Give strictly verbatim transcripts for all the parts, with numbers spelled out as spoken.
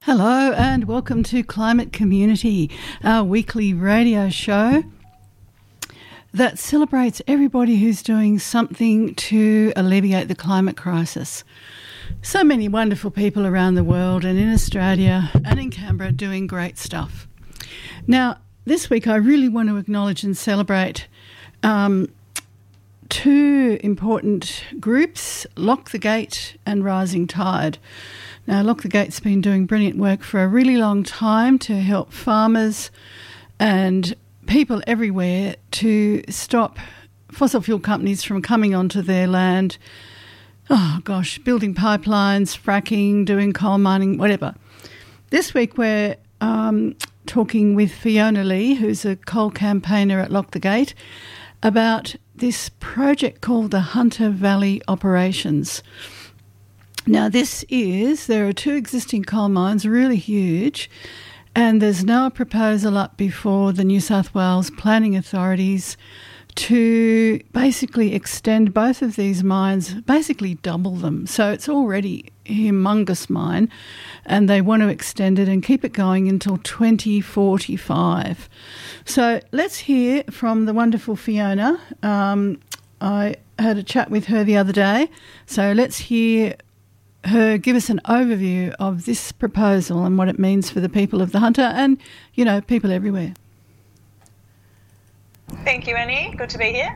Hello and welcome to Climate Community, our weekly radio show that celebrates everybody who's doing something to alleviate the climate crisis. So many wonderful people around the world and in Australia and in Canberra doing great stuff. Now, this week I really want to acknowledge and celebrate um, two important groups, Lock the Gate and Rising Tide. Now, Lock the Gate's been doing brilliant work for a really long time to help farmers and people everywhere to stop fossil fuel companies from coming onto their land, oh gosh, building pipelines, fracking, doing coal mining, whatever. This week we're um, talking with Fiona Lee, who's a coal campaigner at Lock the Gate, about this project called the Hunter Valley Operations. Now, this is, there are two existing coal mines, really huge, and there's now a proposal up before the New South Wales planning authorities to basically extend both of these mines, basically double them. So it's already a humongous mine, and they want to extend it and keep it going until twenty forty-five. So let's hear from the wonderful Fiona. Um, I had a chat with her the other day, so let's hear her give us an overview of this proposal and what it means for the people of the Hunter and, you know, people everywhere. Thank you, Annie. Good to be here.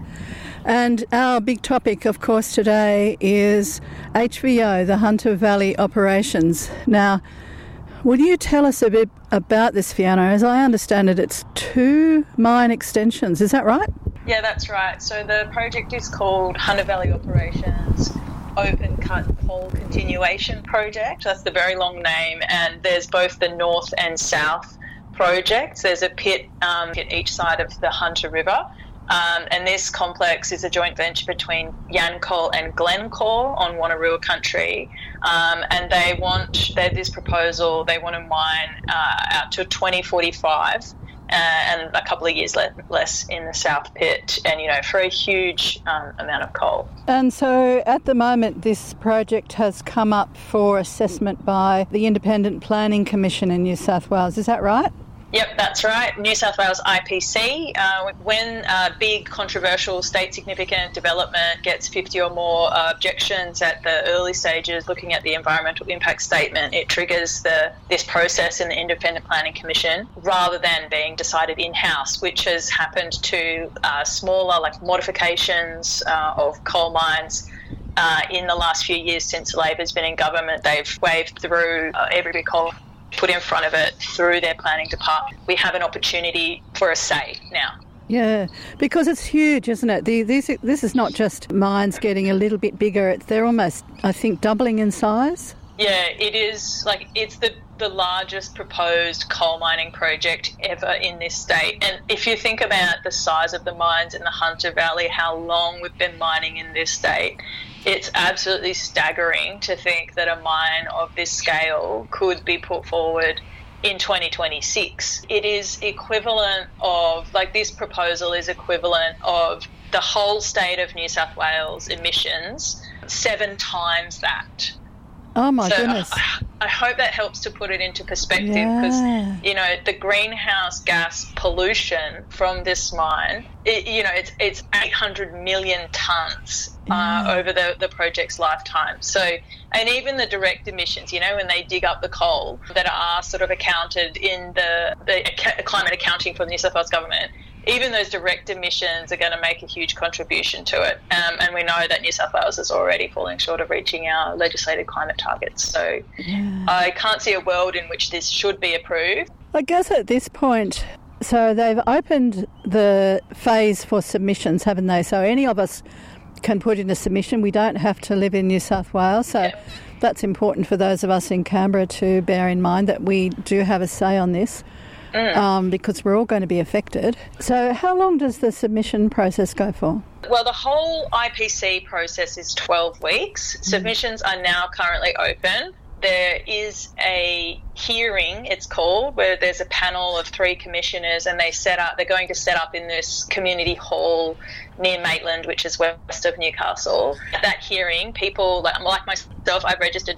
And our big topic, of course, today is H V O, the Hunter Valley Operations. Now, will you tell us a bit about this, Fiona? As I understand it, it's two mine extensions. Is that right? Yeah, that's right. So the project is called Hunter Valley Operations Open Cut Coal Continuation Project. That's the very long name, and there's both the north and south projects. There's a pit um, at each side of the Hunter River, um, and this complex is a joint venture between Yancoal and Glencore on Wanneroo country, um, and they want, they have this proposal, they want to mine uh, out to twenty forty-five. Uh, and a couple of years le- less in the South Pit, and, you know, for a huge um, amount of coal. And so at the moment this project has come up for assessment by the Independent Planning Commission in New South Wales, is that right? Yep, that's right. New South Wales I P C. Uh, when a big controversial state significant development gets fifty or more uh, objections at the early stages, looking at the environmental impact statement, it triggers the this process in the Independent Planning Commission rather than being decided in-house, which has happened to uh, smaller, like modifications uh, of coal mines. Uh, in the last few years since Labor's been in government, they've waved through uh, every big coal put in front of it through their planning department. We have an opportunity for a say now. Yeah, because it's huge, isn't it? The, these, this is not just mines getting a little bit bigger. It's, they're almost, I think, doubling in size. Yeah, it is. Like, it's the, the largest proposed coal mining project ever in this state. And if you think about the size of the mines in the Hunter Valley, how long we've been mining in this state, it's absolutely staggering to think that a mine of this scale could be put forward in twenty twenty-six. It is equivalent of, like, this proposal is equivalent of the whole state of New South Wales emissions, seven times that. Oh, my so goodness. I, I hope that helps to put it into perspective because, yeah. you know, the greenhouse gas pollution from this mine, it, you know, it's it's eight hundred million tonnes uh, yeah. over the, the project's lifetime. So, and even the direct emissions, you know, when they dig up the coal that are sort of accounted in the, the climate accounting for the New South Wales government, even those direct emissions are going to make a huge contribution to it. Um, and we know that New South Wales is already falling short of reaching our legislated climate targets. So yeah. I can't see a world in which this should be approved. I guess at this point, so they've opened the phase for submissions, haven't they? So any of us can put in a submission. We don't have to live in New South Wales. So yeah. that's important for those of us in Canberra to bear in mind that we do have a say on this. Mm. Um, because we're all going to be affected. So how long does the submission process go for? Well, the whole I P C process is twelve weeks. Mm. Submissions are now currently open. There is a hearing, it's called, where there's a panel of three commissioners and they set up, they're going to set up in this community hall near Maitland, which is west of Newcastle. At that hearing, people like, like myself, I've registered to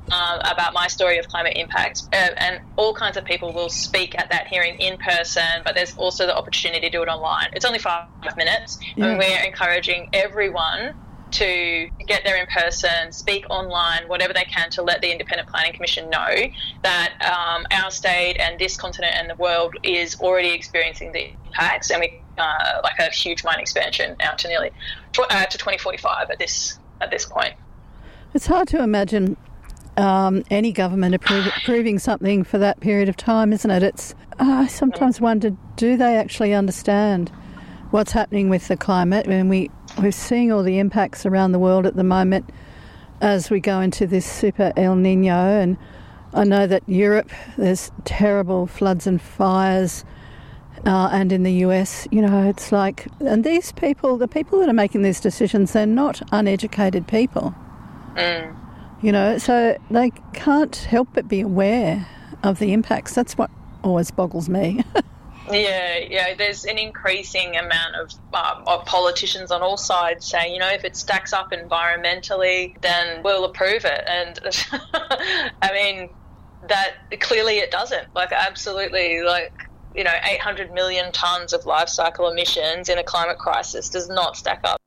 uh, about my story of climate impact. Uh, and all kinds of people will speak at that hearing in person, but there's also the opportunity to do it online. It's only five minutes, yeah. and we're encouraging everyone to get there in person, speak online, whatever they can, to let the Independent Planning Commission know that um, our state and this continent and the world is already experiencing the impacts, and we uh, like a huge mine expansion out to nearly uh, to twenty forty-five at this at this point. It's hard to imagine um, any government approve, approving something for that period of time, isn't it? It's uh, I sometimes wonder, do they actually understand what's happening with the climate? I mean, we we're seeing all the impacts around the world at the moment as we go into this super El Nino, and I know that Europe, there's terrible floods and fires, uh, and in the U S, you know, it's like, and these people, the people that are making these decisions, they're not uneducated people. Mm. You know, so they can't help but be aware of the impacts. That's what always boggles me. Yeah, yeah. There's an increasing amount of, um, of politicians on all sides saying, you know, if it stacks up environmentally, then we'll approve it. And I mean, that clearly it doesn't. Like, absolutely, like, you know, eight hundred million tonnes of life cycle emissions in a climate crisis does not stack up.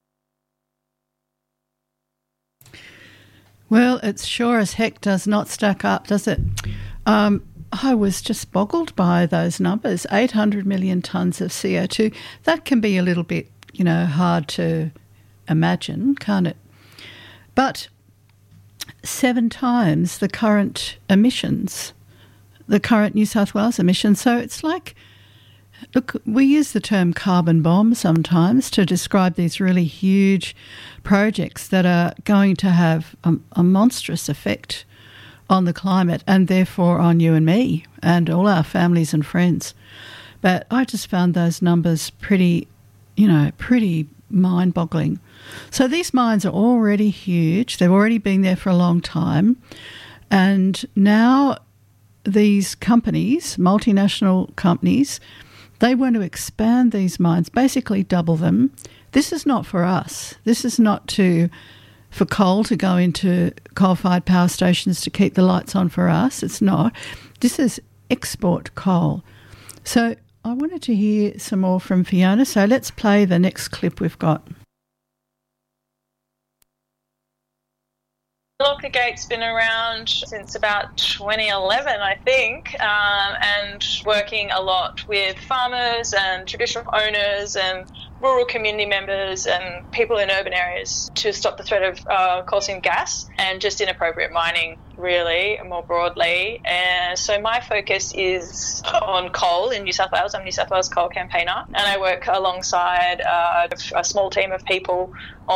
Well, it sure as heck does not stack up, does it? Um, I was just boggled by those numbers. eight hundred million tonnes of C O two. That can be a little bit, you know, hard to imagine, can't it? But seven times the current emissions, the current New South Wales emissions. So it's like, look, we use the term carbon bomb sometimes to describe these really huge projects that are going to have a, a monstrous effect on the climate and therefore on you and me and all our families and friends. But I just found those numbers pretty, you know, pretty mind-boggling. So these mines are already huge. They've already been there for a long time. And now these companies, multinational companies, they want to expand these mines, basically double them. This is not for us. This is not to for coal to go into coal-fired power stations to keep the lights on for us. It's not. This is export coal. So I wanted to hear some more from Fiona. So let's play the next clip we've got. Locke Gate's been around since about twenty eleven, I think, um, and working a lot with farmers and traditional owners and rural community members and people in urban areas to stop the threat of uh, coal seam gas and just inappropriate mining, really, more broadly. And so my focus is on coal in New South Wales. I'm a New South Wales coal campaigner, and I work alongside uh, a small team of people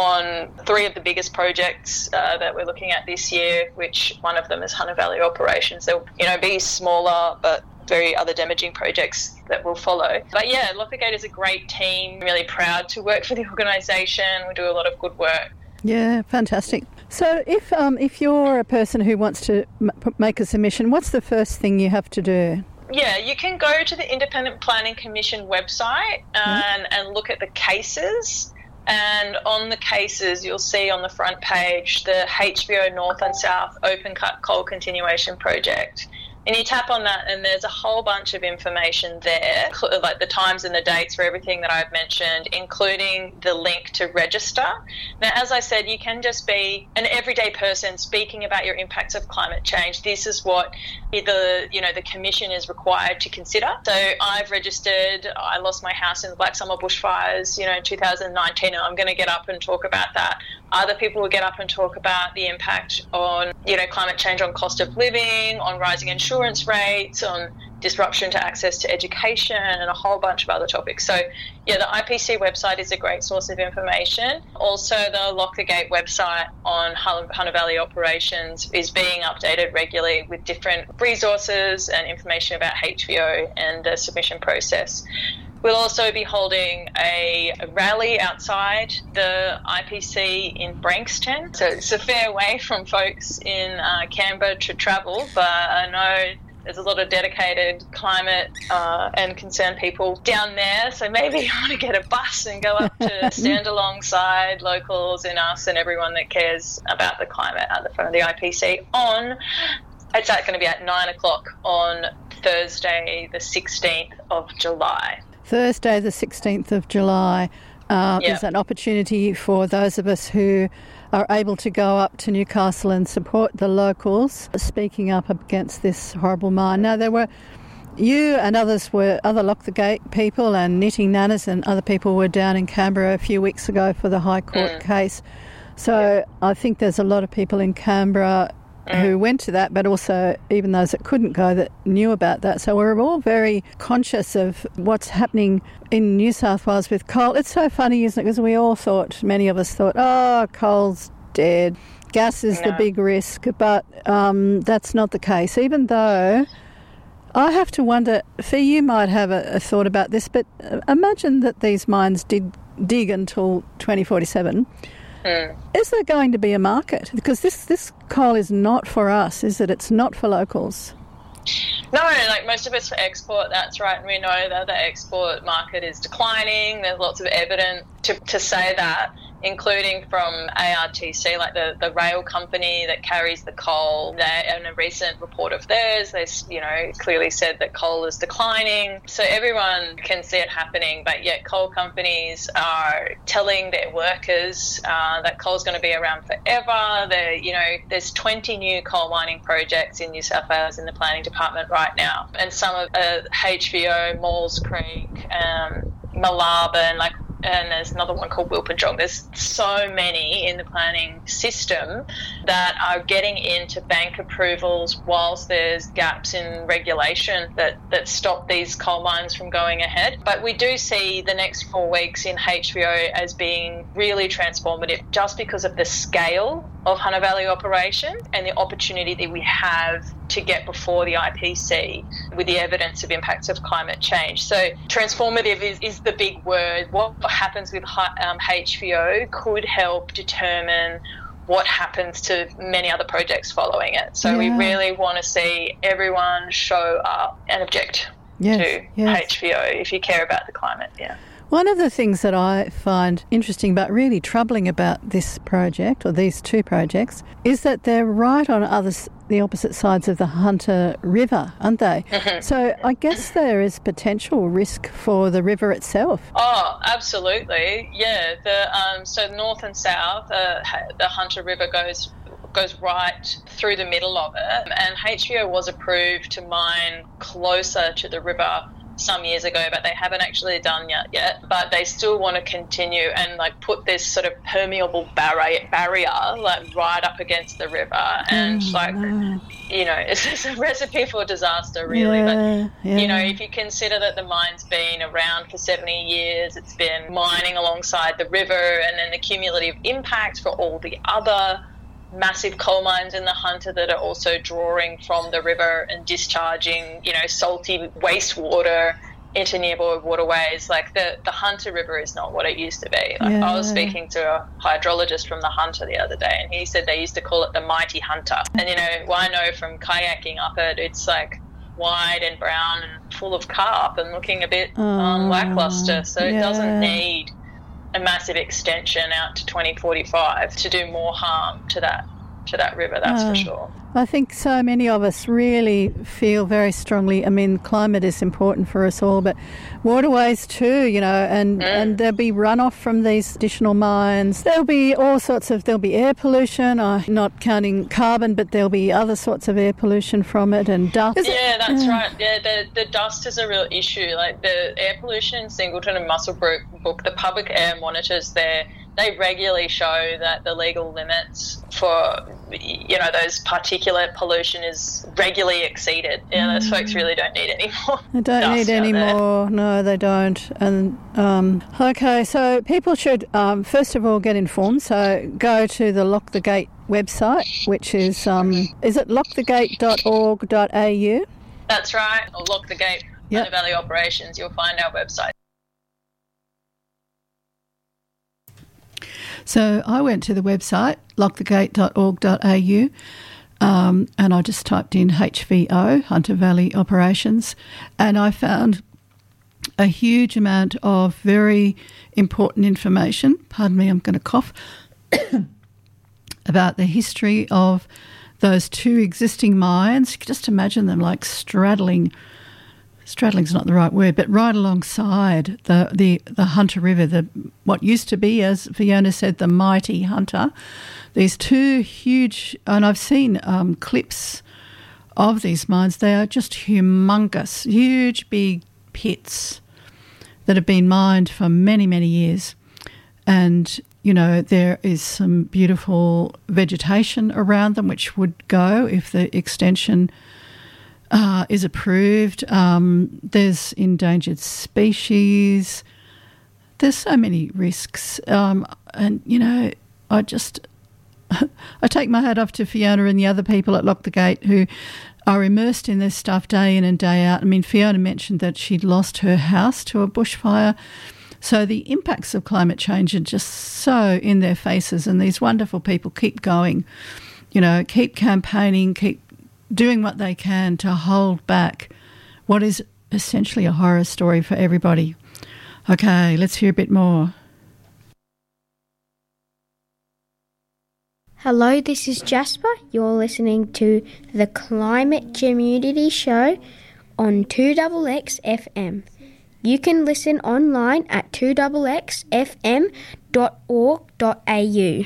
on three of the biggest projects uh, that we're looking at this year, which one of them is Hunter Valley Operations. They'll, you know, be smaller, but very other damaging projects that will follow. But yeah, Locke Gate is a great team. I'm really proud to work for the organisation. We do a lot of good work. Yeah, fantastic. So if um, if you're a person who wants to m- make a submission, what's the first thing you have to do? Yeah, you can go to the Independent Planning Commission website and, mm-hmm. and look at the cases. And on the cases, you'll see on the front page the H V O North and South Open Cut Coal Continuation Project. And you tap on that and there's a whole bunch of information there, like the times and the dates for everything that I've mentioned, including the link to register. Now, as I said, you can just be an everyday person speaking about your impacts of climate change. This is what the, you know, the Commission is required to consider. So I've registered. I lost my house in the Black Summer bushfires, you know, in two thousand nineteen, and I'm going to get up and talk about that. Other people will get up and talk about the impact on, you know, climate change on cost of living, on rising insurance rates, on disruption to access to education, and a whole bunch of other topics. So, yeah, the I P C website is a great source of information. Also, the Locke Gate website on Hunter Valley Operations is being updated regularly with different resources and information about H V O and the submission process. We'll also be holding a, a rally outside the I P C in Branxton. So it's a fair way from folks in uh, Canberra to travel, but I know There's a lot of dedicated climate uh, and concerned people down there. So maybe you want to get a bus and go up to stand alongside locals and us and everyone that cares about the climate at the front of the I P C on, it's going to be at nine o'clock on Thursday, the sixteenth of July. Thursday, the sixteenth of July. Uh, yep. There's an opportunity for those of us who are able to go up to Newcastle and support the locals speaking up against this horrible mine. Now, there were, you and others were, other Lock the Gate people and Knitting Nanas and other people were down in Canberra a few weeks ago for the High Court mm. case. So yep. I think there's a lot of people in Canberra who went to that, but also even those that couldn't go that knew about that. So we're all very conscious of what's happening in New South Wales with coal. It's so funny, isn't it? Because we all thought, many of us thought, oh, coal's dead. Gas is no. the big risk, but um, that's not the case. Even though I have to wonder, Fee, you might have a, a thought about this, but imagine that these mines did dig until twenty forty-seven. Mm. Is there going to be a market? Because this, this coal is not for us, is it? It's not for locals. No, like most of it's for export, that's right. And we know that the export market is declining. There's lots of evidence to, to say that, including from A R T C, like the, the rail company that carries the coal. They, in a recent report of theirs, they you know clearly said that coal is declining. So everyone can see it happening, but yet coal companies are telling their workers uh, that coal is going to be around forever. They're, you know, there's twenty new coal mining projects in New South Wales in the planning department right now, and some of uh, H V O, Maules Creek, um, Moolarben, like. And there's another one called Wilpinjong. There's so many in the planning system that are getting into bank approvals whilst there's gaps in regulation that, that stop these coal mines from going ahead. But we do see the next four weeks in H V O as being really transformative just because of the scale of Hunter Valley operation and the opportunity that we have to get before the I P C with the evidence of impacts of climate change. So transformative is, is the big word. What happens with um, H V O could help determine what happens to many other projects following it. So yeah. we really want to see everyone show up and object yes, to yes. H V O if you care about the climate. Yeah. One of the things that I find interesting but really troubling about this project, or these two projects, is that they're right on other, the opposite sides of the Hunter River, aren't they? Mm-hmm. So I guess there is potential risk for the river itself. Oh, absolutely. Yeah. The um, so north and south, uh, the Hunter River goes goes right through the middle of it, and H V O was approved to mine closer to the river some years ago, but they haven't actually done yet yet. But they still want to continue and like put this sort of permeable barrier barrier like right up against the river, and oh, like no. you know, it's, it's a recipe for disaster, really. Yeah, but yeah. you know, if you consider that the mine's been around for seventy years, it's been mining alongside the river, and then the cumulative impact for all the other massive coal mines in the Hunter that are also drawing from the river and discharging, you know, salty wastewater into nearby waterways. Like the, the Hunter River is not what it used to be. Like yeah. I was speaking to a hydrologist from the Hunter the other day, and he said they used to call it the mighty Hunter. And, you know, well, I know from kayaking up it, it's like wide and brown and full of carp and looking a bit oh, um, lackluster. So yeah. it doesn't need a massive extension out to twenty forty-five to do more harm to that to that river, that's oh, for sure. I think so many of us really feel very strongly, I mean, climate is important for us all, but waterways too, you know, and, mm. and there'll be runoff from these additional mines. There'll be all sorts of, there'll be air pollution, uh, not counting carbon, but there'll be other sorts of air pollution from it, and dust. Is yeah, it? that's yeah. right. Yeah, the, the dust is a real issue. Like the air pollution in Singleton and Muswellbrook, the public air monitors there, they regularly show that the legal limits for, you know, those particulate pollution is regularly exceeded. You know, those mm. folks really don't need any more. They don't need any more. No, they don't. And um, okay, so people should um, first of all get informed. So go to the Lock the Gate website, which is um, is it lock the gate dot org dot a u? That's right. Or Lock the Gate yep. Hunter Valley Operations. You'll find our website. So I went to the website, lock the gate dot org dot a u. Um, and I just typed in H V O, Hunter Valley Operations, and I found a huge amount of very important information, pardon me, I'm going to cough, about the history of those two existing mines. You can just imagine them like straddling, straddling's not the right word, but right alongside the, the, the Hunter River, the what used to be, as Fiona said, the mighty Hunter. These two huge, and I've seen um, clips of these mines, they are just humongous, huge big pits that have been mined for many, many years. And, you know, there is some beautiful vegetation around them which would go if the extension uh, is approved. Um, there's endangered species. There's so many risks. Um, and, you know, I just... I take my hat off to Fiona and the other people at Lock the Gate who are immersed in this stuff day in and day out. I mean, Fiona mentioned that she'd lost her house to a bushfire. So the impacts of climate change are just so in their faces, and these wonderful people keep going, you know, keep campaigning, keep doing what they can to hold back what is essentially a horror story for everybody. Okay, let's hear a bit more. Hello, this is Jasper. You're listening to the Climate Community Show on two X X F M. You can listen online at two x x f m dot org dot a u.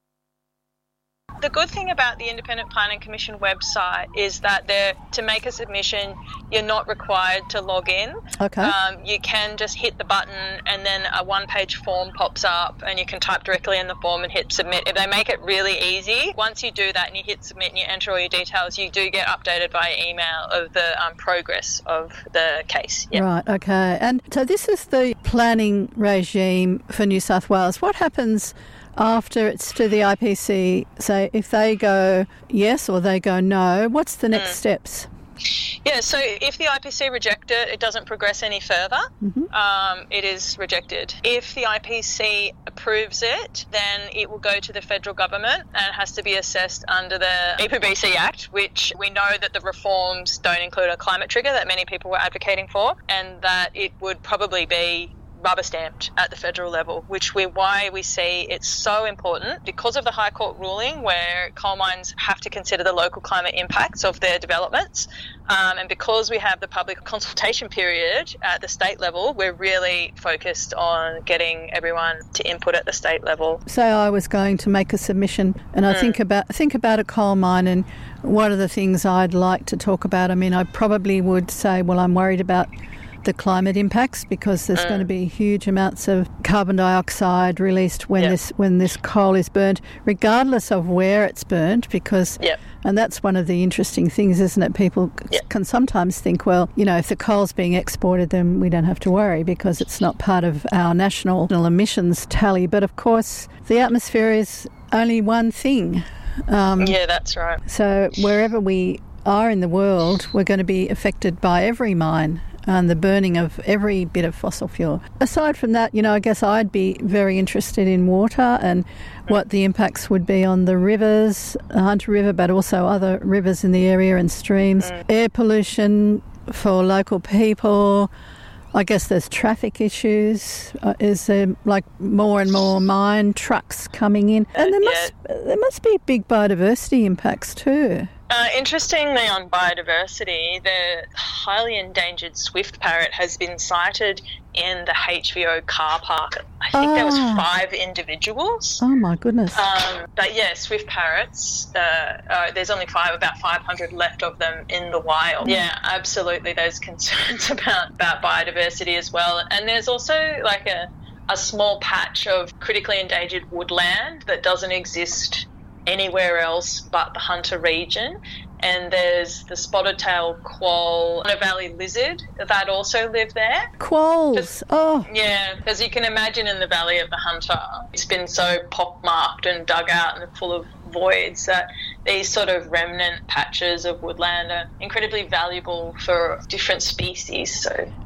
The good thing about the Independent Planning Commission website is that there, to make a submission, you're not required to log in. Okay. Um, you can just hit the button and then a one-page form pops up and you can type directly in the form and hit submit. If they make it really easy, once you do that and you hit submit and you enter all your details, you do get updated via email of the um, progress of the case. Yep. Right, okay. And so this is the planning regime for New South Wales. What happens after it's to the I P C? So if they go yes or they go no, what's the next mm. steps? Yeah, so if the I P C rejects it, it doesn't progress any further. Mm-hmm. Um, it is rejected. If the I P C approves it, then it will go to the federal government and it has to be assessed under the E P B C Act, which we know that the reforms don't include a climate trigger that many people were advocating for, and that it would probably be rubber stamped at the federal level, which we why we see it's so important because of the High Court ruling where coal mines have to consider the local climate impacts of their developments, um, and because we have the public consultation period at the state level, we're really focused on getting everyone to input at the state level. Say I was going to make a submission and I mm. think about think about a coal mine and what are the things I'd like to talk about. I mean, I probably would say, well, I'm worried about the climate impacts because there's mm. going to be huge amounts of carbon dioxide released when yep. this when this coal is burnt, regardless of where it's burnt, because yep. and that's one of the interesting things, isn't it? People yep. can sometimes think, well, you know, if the coal's being exported, then we don't have to worry because it's not part of our national emissions tally. But of course, the atmosphere is only one thing. Um, yeah, that's right. So wherever we are in the world, we're going to be affected by every mine and the burning of every bit of fossil fuel. Aside from that, you know, I guess I'd be very interested in water and what the impacts would be on the rivers, the Hunter River, but also other rivers in the area and streams, mm. air pollution for local people. I guess there's traffic issues. Uh, is there like more and more mine trucks coming in? And there must yeah. there must be big biodiversity impacts too. Uh, interestingly, on biodiversity, the highly endangered swift parrot has been sighted in the H V O car park. I think oh. there was five individuals. Oh my goodness! Um, but yeah, swift parrots. Uh, uh, there's only five, about five hundred left of them in the wild. Yeah, absolutely. There's concerns about about biodiversity as well, and there's also like a a small patch of critically endangered woodland that doesn't exist anywhere else but the Hunter region. And there's the spotted tail quoll, Hunter Valley lizard that also live there. Quolls, oh. Yeah, as you can imagine in the Valley of the Hunter, it's been so pockmarked and dug out and full of voids that these sort of remnant patches of woodland are incredibly valuable for different species. So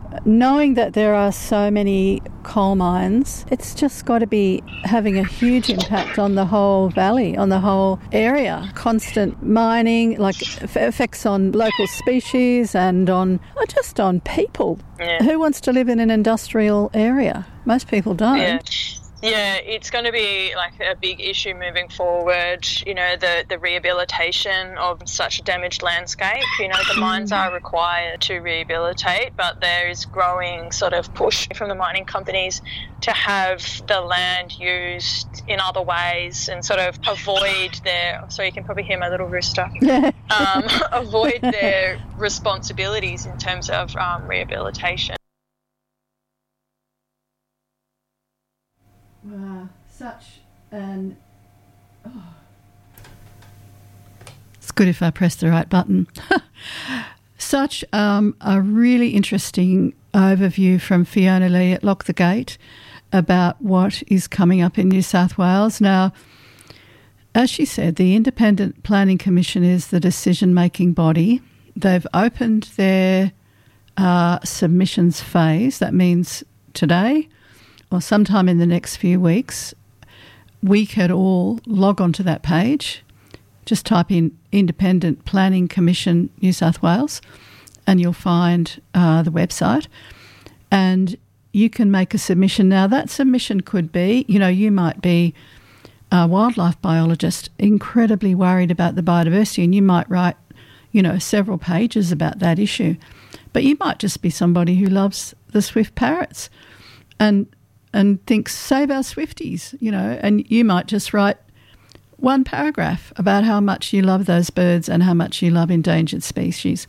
knowing that there are so many coal mines, it's just got to be having a huge impact on the whole valley, on the whole area. Constant mining, like effects on local species and on uh, just on people. Yeah. Who wants to live in an industrial area? Most people don't. Yeah. Yeah, it's going to be like a big issue moving forward, you know, the, the rehabilitation of such a damaged landscape. You know, the mines are required to rehabilitate, but there is growing sort of push from the mining companies to have the land used in other ways and sort of avoid their, so you can probably hear my little rooster, um, avoid their responsibilities in terms of um, rehabilitation. Wow, such an... Oh. It's good if I press the right button. Such um, a really interesting overview from Fiona Lee at Lock the Gate about what is coming up in New South Wales. Now, as she said, the Independent Planning Commission is the decision-making body. They've opened their uh, submissions phase. That means today, or sometime in the next few weeks, we could all log onto that page, just type in Independent Planning Commission New South Wales, and you'll find uh, the website, and you can make a submission. Now, that submission could be, you know, you might be a wildlife biologist incredibly worried about the biodiversity, and you might write, you know, several pages about that issue. But you might just be somebody who loves the swift parrots and and thinks, save our Swifties, you know, and you might just write one paragraph about how much you love those birds and how much you love endangered species.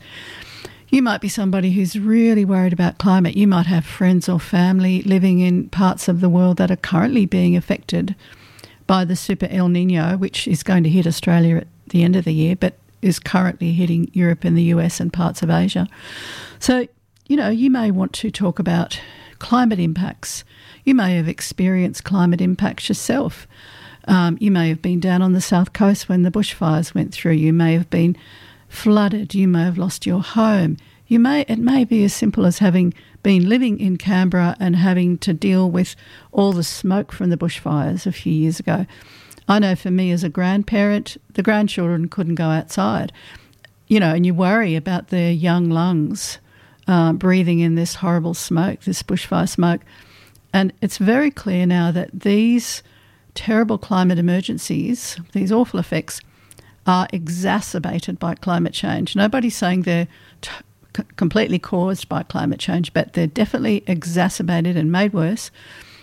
You might be somebody who's really worried about climate. You might have friends or family living in parts of the world that are currently being affected by the super El Nino, which is going to hit Australia at the end of the year, but is currently hitting Europe and the U S and parts of Asia. So, you know, you may want to talk about climate impacts. You may have experienced climate impacts yourself. Um, you may have been down on the south coast when the bushfires went through. You may have been flooded. You may have lost your home. You may it may be as simple as having been living in Canberra and having to deal with all the smoke from the bushfires a few years ago. I know for me as a grandparent, the grandchildren couldn't go outside, you know, and you worry about their young lungs uh, breathing in this horrible smoke, this bushfire smoke. And it's very clear now that these terrible climate emergencies, these awful effects, are exacerbated by climate change. Nobody's saying they're t- c- completely caused by climate change, but they're definitely exacerbated and made worse.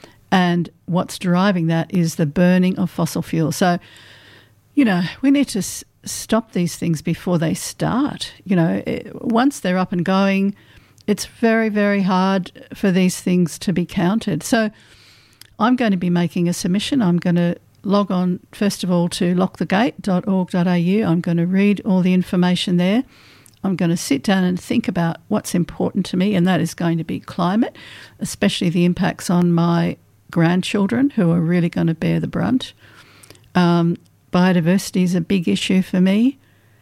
And what's driving that is the burning of fossil fuels. So, you know, we need to s- stop these things before they start. You know, it, once they're up and going, it's very, very hard for these things to be counted. So I'm going to be making a submission. I'm going to log on, first of all, to lock the gate dot org dot a u. I'm going to read all the information there. I'm going to sit down and think about what's important to me, and that is going to be climate, especially the impacts on my grandchildren who are really going to bear the brunt. Um, biodiversity is a big issue for me.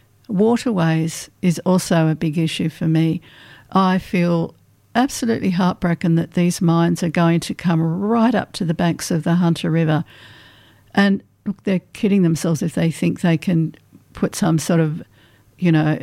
Waterways is also a big issue for me. I feel absolutely heartbroken that these mines are going to come right up to the banks of the Hunter River. And look, they're kidding themselves if they think they can put some sort of, you know,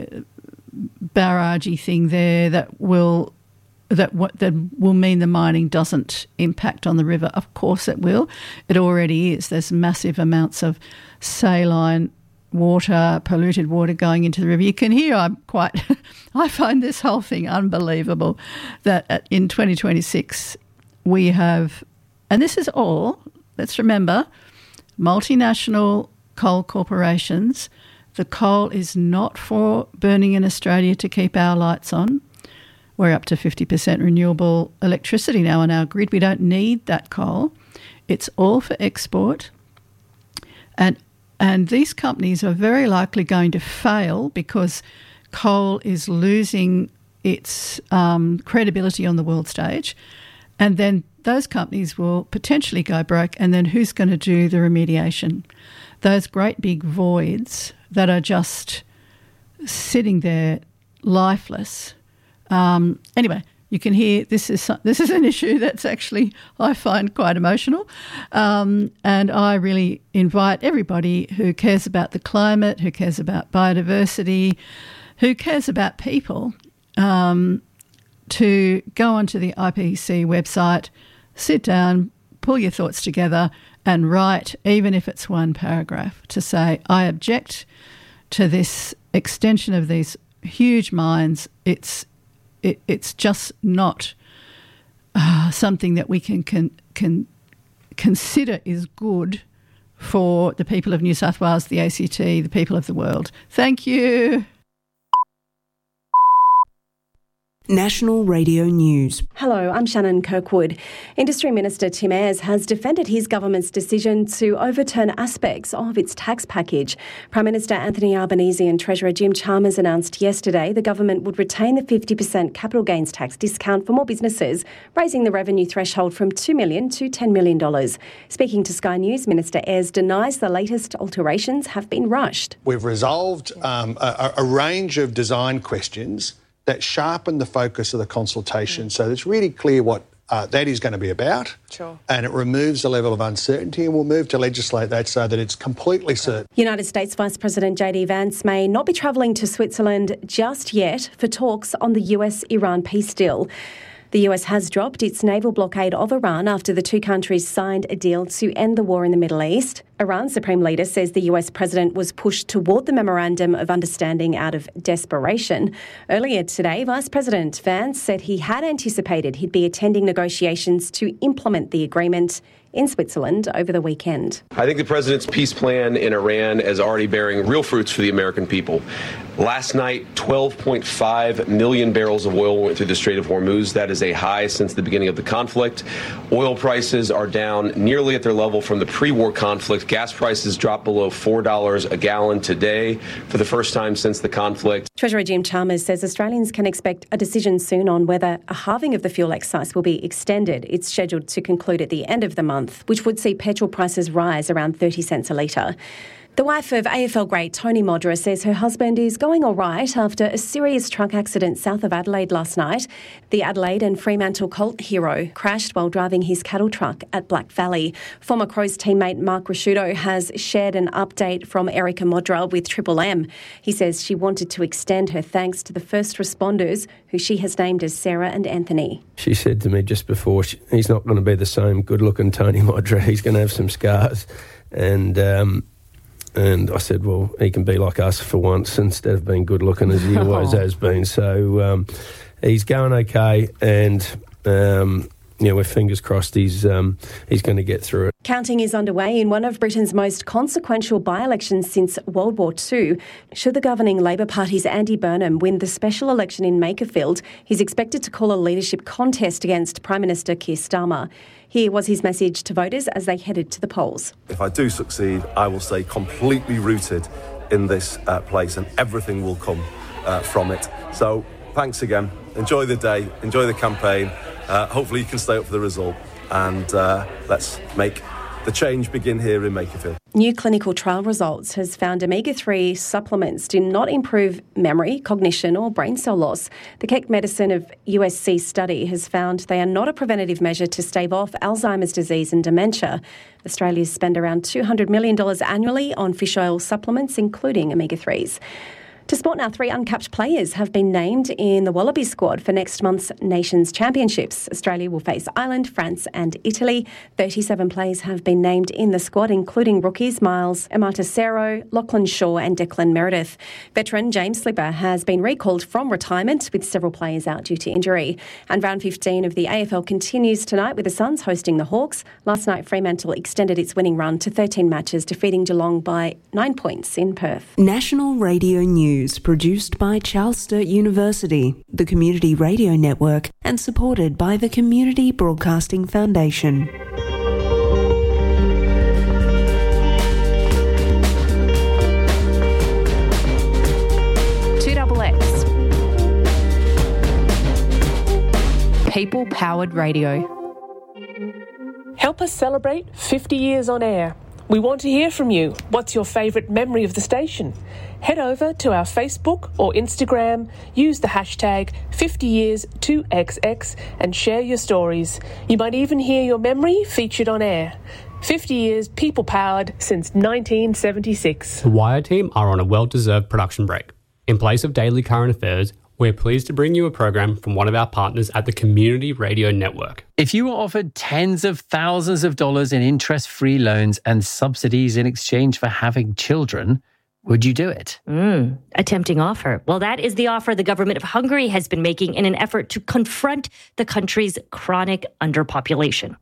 barragey thing there that will that what that will mean the mining doesn't impact on the river. Of course it will. It already is. There's massive amounts of saline water, polluted water going into the river. You can hear I'm quite, I find this whole thing unbelievable that in twenty twenty-six we have, and this is all, let's remember, multinational coal corporations. The coal is not for burning in Australia to keep our lights on. We're up to fifty percent renewable electricity now on our grid. We don't need that coal. It's all for export. And And these companies are very likely going to fail because coal is losing its um, credibility on the world stage. And then those companies will potentially go broke. And then who's going to do the remediation? Those great big voids that are just sitting there lifeless. Um, anyway, You can hear this is this is an issue that's actually I find quite emotional, um, and I really invite everybody who cares about the climate, who cares about biodiversity, who cares about people, um, to go onto the I P C C website, sit down, pull your thoughts together, and write, even if it's one paragraph, to say I object to this extension of these huge mines. It's It, it's just not uh, something that we can, can can consider is good for the people of New South Wales, the A C T, the people of the world. Thank you. National Radio News. Hello, I'm Shannon Kirkwood. Industry Minister Tim Ayres has defended his government's decision to overturn aspects of its tax package. Prime Minister Anthony Albanese and Treasurer Jim Chalmers announced yesterday the government would retain the fifty percent capital gains tax discount for more businesses, raising the revenue threshold from two million dollars to ten million dollars. Speaking to Sky News, Minister Ayres denies the latest alterations have been rushed. We've resolved um, a, a range of design questions that sharpen the focus of the consultation, mm. so it's really clear what uh, that is going to be about. Sure. And it removes the level of uncertainty, and we'll move to legislate that so that it's completely certain. United States Vice President J D Vance may not be travelling to Switzerland just yet for talks on the U S Iran peace deal. The U S has dropped its naval blockade of Iran after the two countries signed a deal to end the war in the Middle East. Iran's Supreme Leader says the U S president was pushed toward the Memorandum of Understanding out of desperation. Earlier today, Vice President Vance said he had anticipated he'd be attending negotiations to implement the agreement in Switzerland over the weekend. I think the president's peace plan in Iran is already bearing real fruits for the American people. Last night, twelve point five million barrels of oil went through the Strait of Hormuz. That is a high since the beginning of the conflict. Oil prices are down nearly at their level from the pre-war conflict. Gas prices dropped below four dollars a gallon today for the first time since the conflict. Treasurer Jim Chalmers says Australians can expect a decision soon on whether a halving of the fuel excise will be extended. It's scheduled to conclude at the end of the month, which would see petrol prices rise around thirty cents a litre. The wife of A F L great Tony Modra says her husband is going all right after a serious truck accident south of Adelaide last night. The Adelaide and Fremantle Colt hero crashed while driving his cattle truck at Black Valley. Former Crows teammate Mark Rasciuto has shared an update from Erica Modra with Triple M. He says she wanted to extend her thanks to the first responders, who she has named as Sarah and Anthony. She said to me just before, she, he's not going to be the same good-looking Tony Modra. He's going to have some scars. And... Um, And I said, well, he can be like us for once instead of being good-looking as he always has been. So um, he's going okay, and um, yeah, we're fingers crossed he's um, he's going to get through it. Counting is underway in one of Britain's most consequential by-elections since World War Two. Should the governing Labor Party's Andy Burnham win the special election in Makerfield, he's expected to call a leadership contest against Prime Minister Keir Starmer. Here was his message to voters as they headed to the polls. If I do succeed, I will stay completely rooted in this uh, place, and everything will come uh, from it. So thanks again. Enjoy the day. Enjoy the campaign. Uh, hopefully you can stay up for the result, and uh, let's make the change begin here in Makerfield. New clinical trial results has found omega three supplements do not improve memory, cognition or brain cell loss. The Keck Medicine of U S C study has found they are not a preventative measure to stave off Alzheimer's disease and dementia. Australians spend around two hundred million dollars annually on fish oil supplements, including omega threes. To sport now, three uncapped players have been named in the Wallaby squad for next month's Nations Championships. Australia will face Ireland, France and Italy. thirty-seven players have been named in the squad, including rookies Miles Amatisero, Lachlan Shaw and Declan Meredith. Veteran James Slipper has been recalled from retirement, with several players out due to injury. And round fifteen of the A F L continues tonight, with the Suns hosting the Hawks. Last night, Fremantle extended its winning run to thirteen matches, defeating Geelong by nine points in Perth. National Radio News. Produced by Charles Sturt University, the Community Radio Network, and supported by the Community Broadcasting Foundation. two X X. People-powered radio. Help us celebrate fifty years on air. We want to hear from you. What's your favourite memory of the station? Head over to our Facebook or Instagram, use the hashtag fifty years two X X and share your stories. You might even hear your memory featured on air. fifty years people-powered since nineteen seventy-six. The Wire team are on a well-deserved production break. In place of daily current affairs, we're pleased to bring you a program from one of our partners at the Community Radio Network. If you were offered tens of thousands of dollars in interest-free loans and subsidies in exchange for having children, would you do it? Mm, a tempting offer. Well, that is the offer the government of Hungary has been making in an effort to confront the country's chronic underpopulation.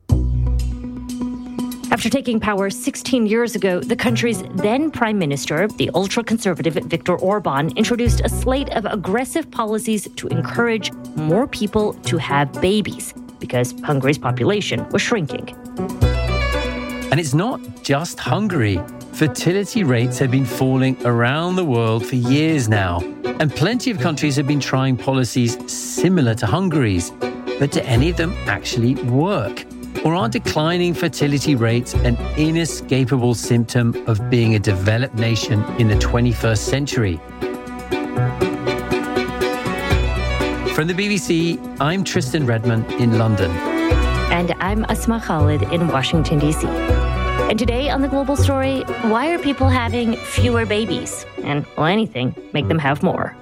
After taking power sixteen years ago, the country's then Prime Minister, the ultra-conservative Viktor Orban, introduced a slate of aggressive policies to encourage more people to have babies because Hungary's population was shrinking. And it's not just Hungary. Fertility rates have been falling around the world for years now, and plenty of countries have been trying policies similar to Hungary's. But do any of them actually work? Or are declining fertility rates an inescapable symptom of being a developed nation in the twenty-first century? From the B B C, I'm Tristan Redman in London. And I'm Asma Khalid in Washington, D C. And today on The Global Story, why are people having fewer babies? And, well, anything, make them have more.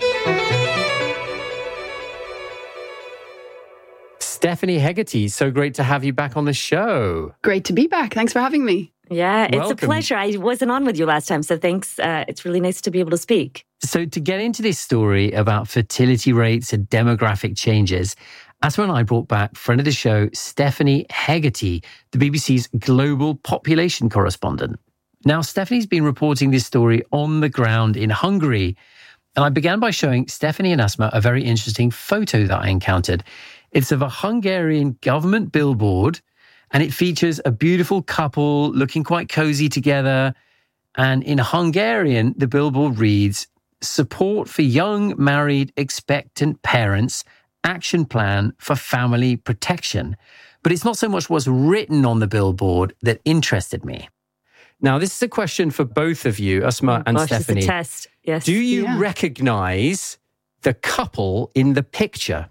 Stephanie Hegarty, so great to have you back on the show. Great to be back. Thanks for having me. Yeah, it's Welcome. a pleasure. I wasn't on with you last time, so thanks. Uh, it's really nice to be able to speak. So to get into this story about fertility rates and demographic changes, Asma and I brought back friend of the show, Stephanie Hegarty, the B B C's global population correspondent. Now, Stephanie's been reporting this story on the ground in Hungary. And I began by showing Stephanie and Asma a very interesting photo that I encountered. It's of a Hungarian government billboard, and it features a beautiful couple looking quite cozy together. And in Hungarian, the billboard reads, "Support for young, married, expectant parents, action plan for family protection." But it's not so much what's written on the billboard that interested me. Now, this is a question for both of you, Asma oh, and gosh, Stephanie. It's a test. Yes. Do you Yeah. recognize the couple in the picture?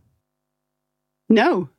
No.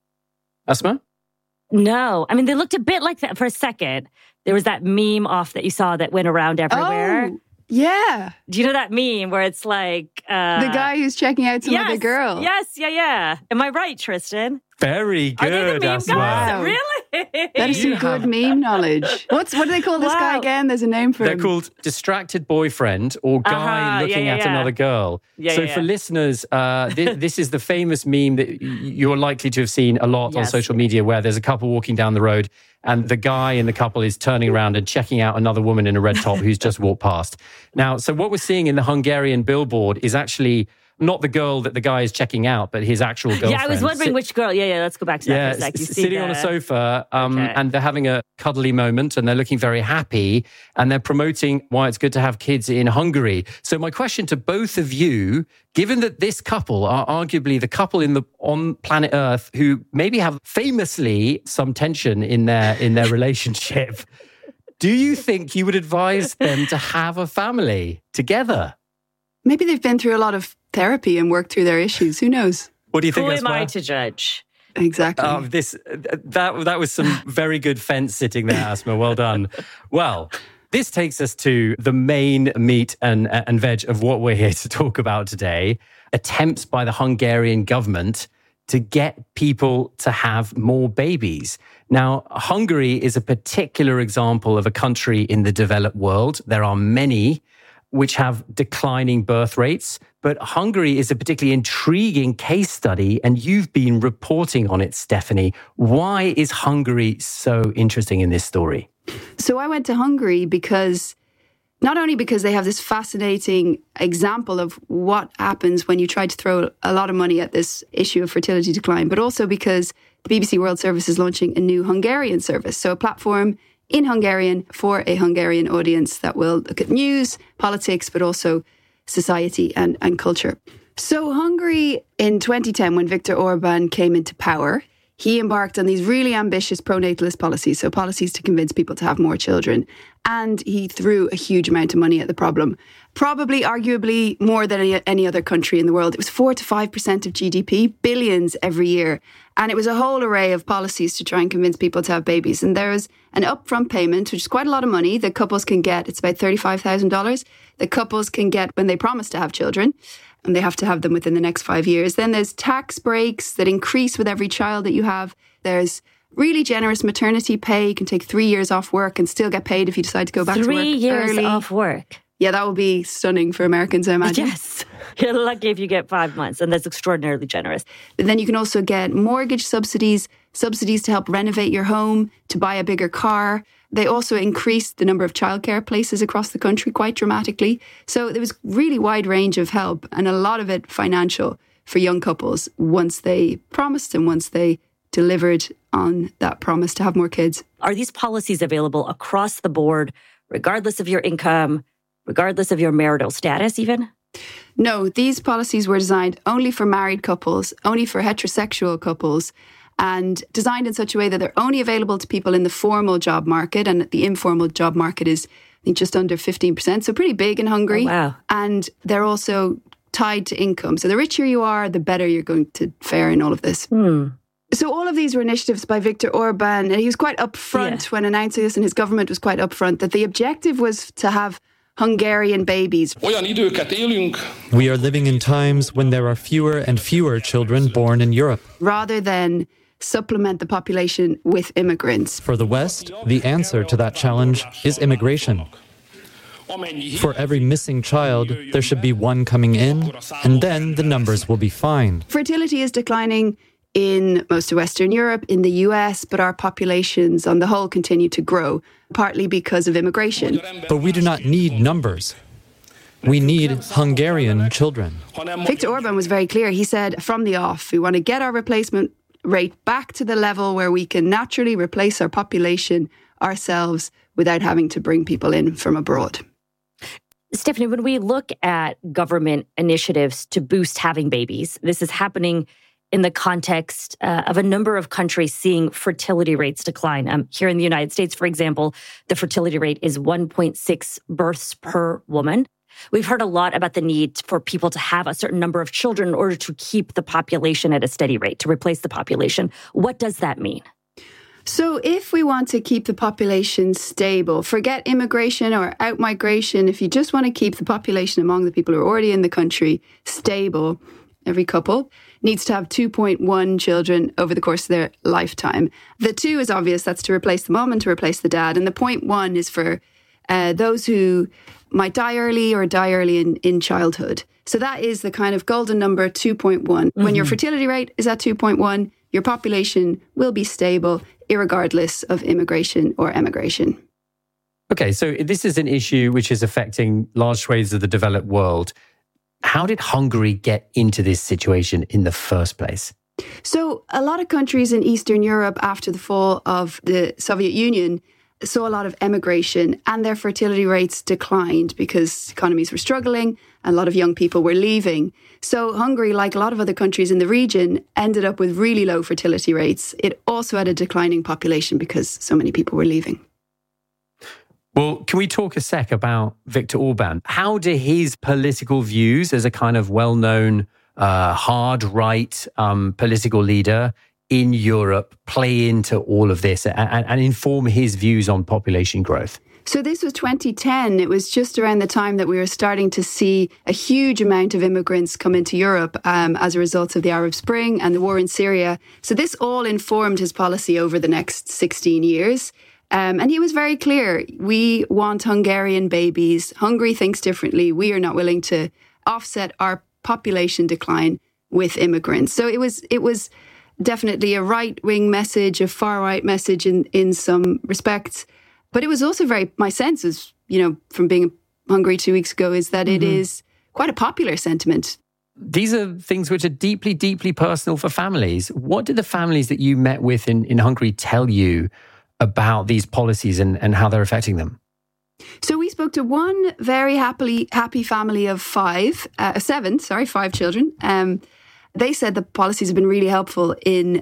Asma? No. I mean, they looked a bit like that for a second. There was that meme off that you saw that went around everywhere. Oh, yeah. Do you know that meme where it's like... Uh, The guy who's checking out some yes, other girl. Yes, yeah, yeah. Am I right, Tristan? Very Are they good, the meme Asma. guys? Wow. Really? That is some You good have- meme knowledge. What's What do they call this Wow. guy again? There's a name for They're him. called distracted boyfriend or guy Uh-huh, looking yeah, at yeah, yeah. another girl. Yeah, so yeah, for yeah. listeners, uh, this, this is the famous meme that y- you're likely to have seen a lot on Yes. social media, where there's a couple walking down the road and the guy in the couple is turning around and checking out another woman in a red top who's just walked past. Now, so what we're seeing in the Hungarian billboard is actually not the girl that the guy is checking out, but his actual girlfriend. Yeah, I was wondering Sit- which girl. Yeah, yeah, let's go back to that yeah, for a sec. You s- see sitting on a the- sofa, um, Okay. and they're having a cuddly moment, and they're looking very happy, and they're promoting why it's good to have kids in Hungary. So my question to both of you, given that this couple are arguably the couple in the on planet Earth who maybe have famously some tension in their in their relationship, do you think you would advise them to have a family together? Maybe they've been through a lot of therapy and worked through their issues. Who knows? What do you think? Who am Asma? I to judge? Exactly. Um, this that that was some very good fence sitting there, Asma. Well done. Well, this takes us to the main meat and and veg of what we're here to talk about today: attempts by the Hungarian government to get people to have more babies. Now, Hungary is a particular example of a country in the developed world. There are many which have declining birth rates. But Hungary is a particularly intriguing case study, and you've been reporting on it, Stephanie. Why is Hungary so interesting in this story? So I went to Hungary because, not only because they have this fascinating example of what happens when you try to throw a lot of money at this issue of fertility decline, but also because the B B C World Service is launching a new Hungarian service. So a platform in Hungarian for a Hungarian audience that will look at news, politics, but also society and, and culture. So Hungary in twenty ten, when Viktor Orban came into power, he embarked on these really ambitious pronatalist policies, so policies to convince people to have more children. And he threw a huge amount of money at the problem, probably, arguably, more than any, any other country in the world. It was four to five percent of G D P, billions every year. And it was a whole array of policies to try and convince people to have babies. And there is an upfront payment, which is quite a lot of money that couples can get. It's about thirty-five thousand dollars that couples can get when they promise to have children. And they have to have them within the next five years. Then there's tax breaks that increase with every child that you have. There's really generous maternity pay. You can take three years off work and still get paid if you decide to go back three to work Three years early. off work. Yeah, that would be stunning for Americans, I imagine. Yes. You're lucky if you get five months, and that's extraordinarily generous. But then you can also get mortgage subsidies, subsidies to help renovate your home, to buy a bigger car. They also increased the number of childcare places across the country quite dramatically. So there was really wide range of help, and a lot of it financial for young couples once they promised and once they delivered on that promise to have more kids. Are these policies available across the board, regardless of your income, regardless of your marital status even? No, these policies were designed only for married couples, only for heterosexual couples, and designed in such a way that they're only available to people in the formal job market, and the informal job market is, I think, just under fifteen percent, so pretty big in Hungary. Oh, wow. And they're also tied to income. So the richer you are, the better you're going to fare in all of this. Hmm. So all of these were initiatives by Viktor Orban, and he was quite upfront yeah. when announcing this, and his government was quite upfront that the objective was to have Hungarian babies. We are living in times when there are fewer and fewer children born in Europe. Rather than supplement the population with immigrants. For the West, the answer to that challenge is immigration. For every missing child, there should be one coming in, and then the numbers will be fine. Fertility is declining in most of Western Europe, in the U S, but our populations on the whole continue to grow, partly because of immigration. But we do not need numbers. We need Hungarian children. Viktor Orban was very clear. He said, from the off, we want to get our replacement rate back to the level where we can naturally replace our population ourselves without having to bring people in from abroad. Stephanie, when we look at government initiatives to boost having babies, this is happening in the context uh, of a number of countries seeing fertility rates decline. Um, here in the United States, for example, the fertility rate is one point six births per woman. We've heard a lot about the need for people to have a certain number of children in order to keep the population at a steady rate, to replace the population. What does that mean? So if we want to keep the population stable, forget immigration or outmigration, if you just want to keep the population among the people who are already in the country stable, every couple needs to have two point one children over the course of their lifetime. The two is obvious, that's to replace the mom and to replace the dad. And the point one is for uh, those who might die early or die early in, in childhood. So that is the kind of golden number, two point one. Mm-hmm. When your fertility rate is at two point one, your population will be stable, irregardless of immigration or emigration. Okay, so this is an issue which is affecting large swathes of the developed world. How did Hungary get into this situation in the first place? So a lot of countries in Eastern Europe after the fall of the Soviet Union saw a lot of emigration, and their fertility rates declined because economies were struggling and a lot of young people were leaving. So Hungary, like a lot of other countries in the region, ended up with really low fertility rates. It also had a declining population because so many people were leaving. Well, can we talk a sec about Viktor Orban? How do his political views as a kind of well-known uh, hard right um, political leader in Europe play into all of this and, and inform his views on population growth? So this was twenty ten. It was just around the time that we were starting to see a huge amount of immigrants come into Europe um, as a result of the Arab Spring and the war in Syria. So this all informed his policy over the next sixteen years. Um, and he was very clear. We want Hungarian babies. Hungary thinks differently. We are not willing to offset our population decline with immigrants. So it was it was definitely a right-wing message, a far-right message in, in some respects. But it was also very, my sense is, you know, from being in Hungary two weeks ago, is that mm-hmm. it is quite a popular sentiment. These are things which are deeply, deeply personal for families. What did the families that you met with in, in Hungary tell you about these policies and, and how they're affecting them? So we spoke to one very happily happy family of five, uh, seven, sorry, five children. Um, they said the policies have been really helpful in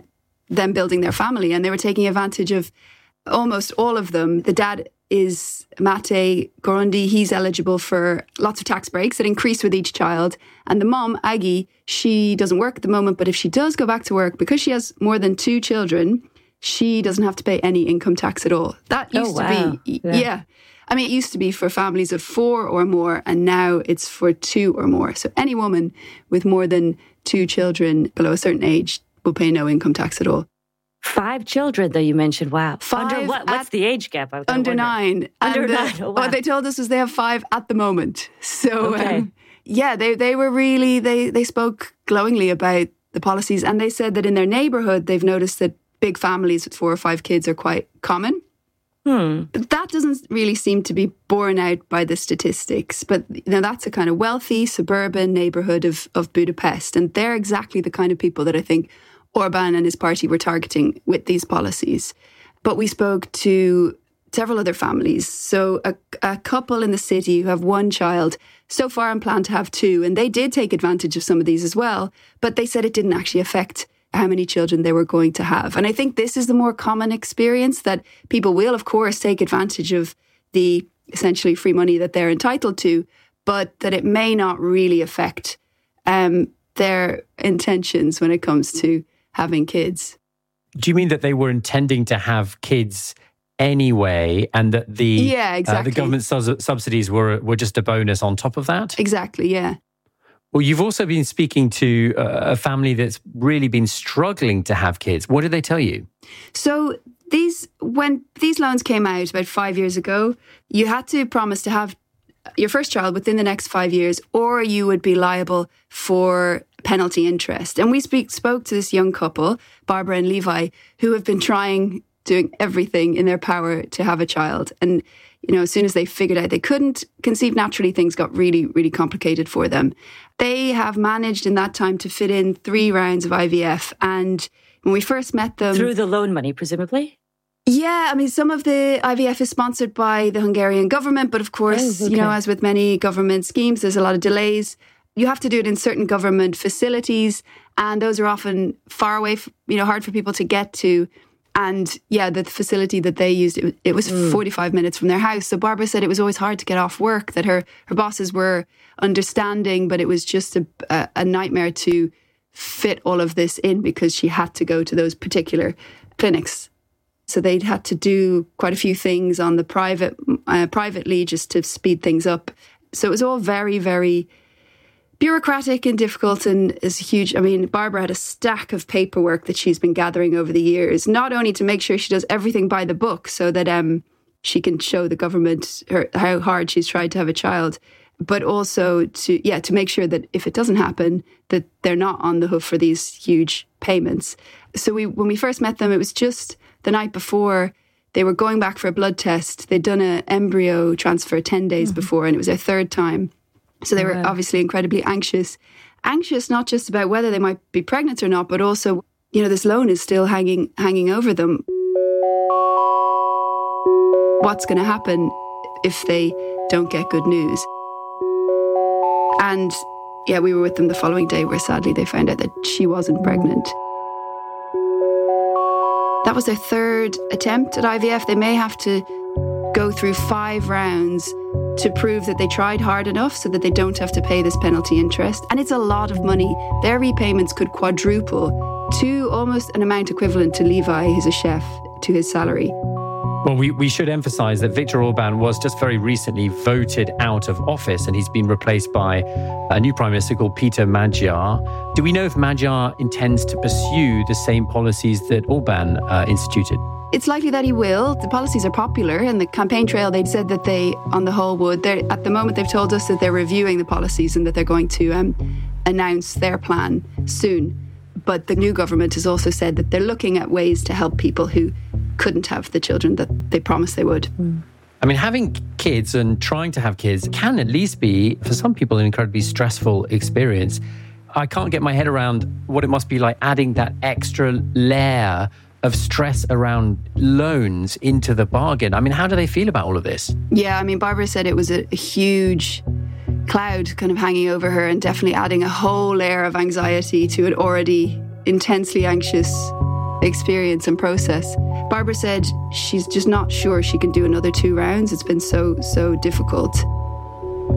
them building their family, and they were taking advantage of almost all of them. The dad is Mate Gorundi. He's eligible for lots of tax breaks that increase with each child. And the mom, Aggie, she doesn't work at the moment, but if she does go back to work, because she has more than two children, she doesn't have to pay any income tax at all. That used oh, wow. to be, yeah. yeah. I mean, it used to be for families of four or more, and now it's for two or more. So any woman with more than two children below a certain age will pay no income tax at all. Five children, though, you mentioned. Wow. Five under what? What's the age gap? I under wonder. nine. Under and, uh, nine. Oh, wow. What they told us was they have five at the moment. So, okay. um, yeah, they, they were really, they, they spoke glowingly about the policies. And they said that in their neighbourhood, they've noticed that big families with four or five kids are quite common. Hmm. But that doesn't really seem to be borne out by the statistics. But you know, that's a kind of wealthy suburban neighbourhood of, of Budapest. And they're exactly the kind of people that I think Orban and his party were targeting with these policies. But we spoke to several other families. So a, a couple in the city who have one child, so far and plan to have two. And they did take advantage of some of these as well. But they said it didn't actually affect how many children they were going to have. And I think this is the more common experience, that people will, of course, take advantage of the essentially free money that they're entitled to, but that it may not really affect um, their intentions when it comes to having kids. Do you mean that they were intending to have kids anyway, and that the yeah, exactly. uh, the government su- subsidies were were just a bonus on top of that? Exactly, yeah. Well, you've also been speaking to uh, a family that's really been struggling to have kids. What did they tell you? So these when these loans came out about five years ago, you had to promise to have your first child within the next five years, or you would be liable for penalty interest. And we speak, spoke to this young couple, Barbara and Levi, who have been trying, doing everything in their power to have a child. And, you know, as soon as they figured out they couldn't conceive naturally, things got really, really complicated for them. They have managed in that time to fit in three rounds of I V F. And when we first met them... Through the loan money, presumably? Yeah, I mean, some of the I V F is sponsored by the Hungarian government, but of course, oh, okay. you know, as with many government schemes, there's a lot of delays. You have to do it in certain government facilities, and those are often far away, you know, hard for people to get to. And yeah, the facility that they used, it, it was mm. forty-five minutes from their house. So Barbara said it was always hard to get off work, that her, her bosses were understanding, but it was just a, a, a nightmare to fit all of this in because she had to go to those particular clinics. So they'd had to do quite a few things on the private, uh, privately just to speed things up. So it was all very, very bureaucratic and difficult, and is huge. I mean, Barbara had a stack of paperwork that she's been gathering over the years, not only to make sure she does everything by the book so that um, she can show the government her, how hard she's tried to have a child, but also to, yeah, to make sure that if it doesn't happen, that they're not on the hook for these huge payments. So we, when we first met them, it was just the night before. They were going back for a blood test. They'd done an embryo transfer ten days mm-hmm. before, and it was their third time. So they were wow. obviously incredibly anxious. Anxious not just about whether they might be pregnant or not, but also, you know, this loan is still hanging hanging over them. What's going to happen if they don't get good news? And yeah, we were with them the following day where sadly they found out that she wasn't pregnant. That was their third attempt at I V F. They may have to go through five rounds to prove that they tried hard enough so that they don't have to pay this penalty interest. And it's a lot of money. Their repayments could quadruple to almost an amount equivalent to Levi, who's a chef, to his salary. Well, we, we should emphasise that Viktor Orban was just very recently voted out of office, and he's been replaced by a new Prime Minister called Peter Magyar. Do we know if Magyar intends to pursue the same policies that Orban uh, instituted? It's likely that he will. The policies are popular, and the campaign trail, they said that they, on the whole, would. They're, at the moment, they've told us that they're reviewing the policies and that they're going to um, announce their plan soon. But the new government has also said that they're looking at ways to help people who couldn't have the children that they promised they would. Mm. I mean, having kids and trying to have kids can at least be, for some people, an incredibly stressful experience. I can't get my head around what it must be like adding that extra layer of stress around loans into the bargain. I mean, how do they feel about all of this? Yeah, I mean, Barbara said it was a, a huge cloud kind of hanging over her and definitely adding a whole layer of anxiety to an already intensely anxious experience and process. Barbara said she's just not sure she can do another two rounds. It's been so, so difficult.